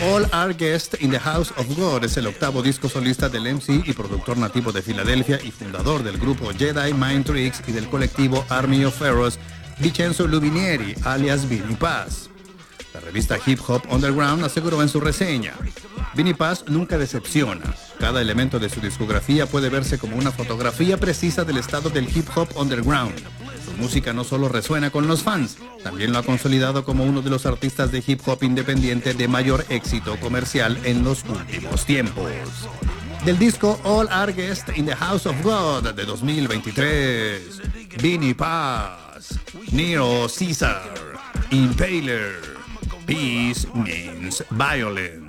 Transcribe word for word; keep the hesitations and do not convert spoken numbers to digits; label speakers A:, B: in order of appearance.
A: All Our Guests in the House of God es el octavo disco solista del M C y productor nativo de Filadelfia y fundador del grupo Jedi Mind Tricks y del colectivo Army of Pharaohs, Vincenzo Lubinieri, alias Vinnie Paz. La revista Hip Hop Underground aseguró en su reseña: Vinnie Paz nunca decepciona. Cada elemento de su discografía puede verse como una fotografía precisa del estado del hip hop underground. Su música no solo resuena con los fans, también lo ha consolidado como uno de los artistas de hip hop independiente de mayor éxito comercial en los últimos tiempos. Del disco All Our Guests in the House of God de dos mil veintitrés, Vinnie Paz, Neo Caesar, Impaler, Peace Means Violence.